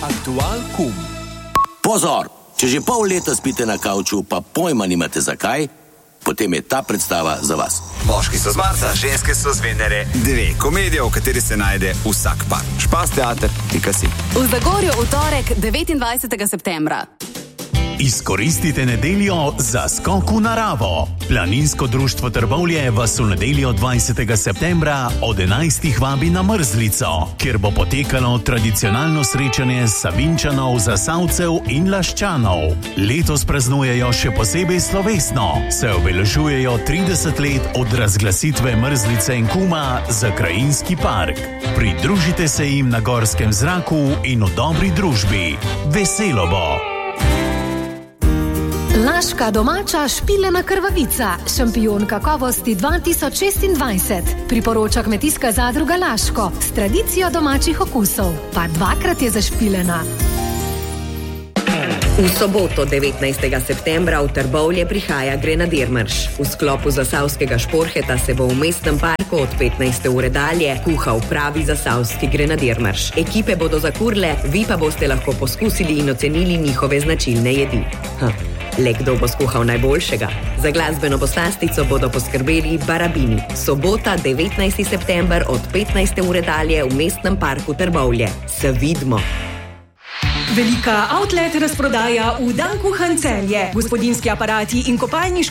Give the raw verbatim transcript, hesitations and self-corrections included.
Aktual kum. Pozor! Če že pol leta spite na kavču, pa pojma nimate zakaj, potem je ta predstava za vas. Moški so z Marsa, ženske so z Venere. Dve komedije, v kateri se najde vsak par. Špas teater, pika si. V Zagorju v torek devetindvajsetega septembra. Izkoristite nedeljo za skok v naravo. Planinsko društvo Trbovlje vas v nedeljo dvajsetega septembra od enajstih vabi na Mrzlico, kjer bo potekalo tradicionalno srečanje Savinjčanov, Zasavcev in Laščanov. Letos praznujejo še posebej slovesno, se obeležujejo trideset let od razglasitve Mrzlice in Kuma za krajinski park. Pridružite se jim na gorskem zraku in v dobri družbi. Veselo bo! Laška domača špilena krvavica, šampion kakovosti dva tisoč šestindvajset. Priporoča Kmetijska zadruga Laško s tradicijo domačih okusov. Pa dvakrat je zašpilena. V soboto devetnajstega septembra v Trbovlje prihaja Grenadirmarš. V sklopu zasavskega šporheta se bo v mestnem parku od petnajste ure dalje kuhal pravi zasavski Grenadirmarš. Ekipe bodo zakurle, vi pa boste lahko poskusili in ocenili njihove značilne jedi. Hm. Le kdo bo skuhal najboljšega? Za glasbeno poslastico bodo poskrbeli Barabini. Sobota devetnajstega september od petnajste ure dalje v mestnem parku Trbovlje. Se vidimo! Velika outlet razprodaja v Dan Kuhan Celje. Gospodinjski aparati in kopalniški